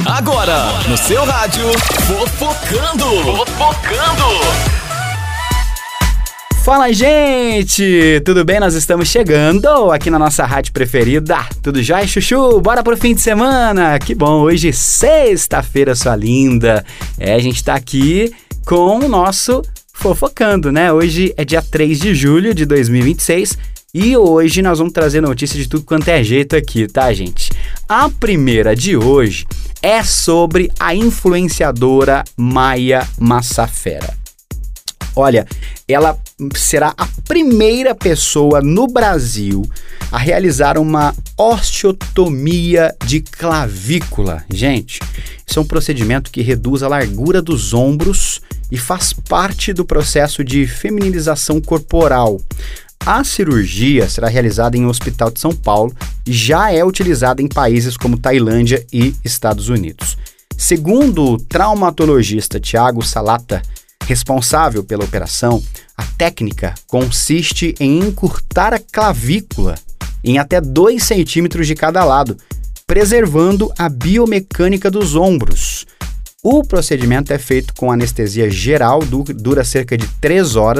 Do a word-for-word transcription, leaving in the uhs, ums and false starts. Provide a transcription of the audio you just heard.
Agora, no seu rádio, Fofocando. Fofocando. Fala, gente! Tudo bem? Nós estamos chegando aqui na nossa rádio preferida. Tudo jóia, chuchu? Bora pro fim de semana! Que bom! Hoje, sexta-feira, sua linda. É, a gente tá aqui com o nosso Fofocando, né? Hoje é dia três de julho de dois mil e vinte e seis e hoje nós vamos trazer notícia de tudo quanto é jeito aqui, tá, gente? A primeira de hoje é sobre a influenciadora Maia Massafera. Olha, ela será a primeira pessoa no Brasil a realizar uma osteotomia de clavícula. Gente, isso é um procedimento que reduz a largura dos ombros e faz parte do processo de feminilização corporal. A cirurgia será realizada em um hospital de São Paulo e já é utilizada em países como Tailândia e Estados Unidos. Segundo o traumatologista Thiago Salata, responsável pela operação, a técnica consiste em encurtar a clavícula em até dois centímetros de cada lado, preservando a biomecânica dos ombros. O procedimento é feito com anestesia geral, dura cerca de três horas,